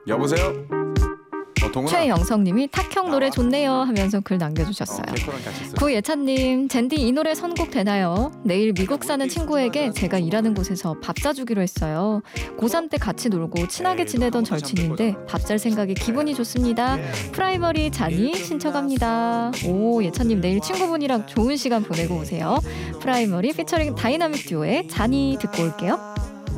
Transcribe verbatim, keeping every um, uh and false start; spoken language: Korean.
여보세요? 어, 동훈아. 최영성님이 탁형 노래 좋네요 하면서 글 남겨주셨어요. 어, 구예찬님, 젠디 이 노래 선곡 되나요? 내일 미국 사는 친구에게 제가 일하는 곳에서 밥 사주기로 했어요. 고삼 때 같이 놀고 친하게 지내던 절친인데 밥 살 생각에 기분이 좋습니다. 프라이머리 잔이 신청합니다. 오, 예찬님 내일 친구분이랑 좋은 시간 보내고 오세요. 프라이머리 피처링 다이나믹 듀오의 잔이 듣고 올게요.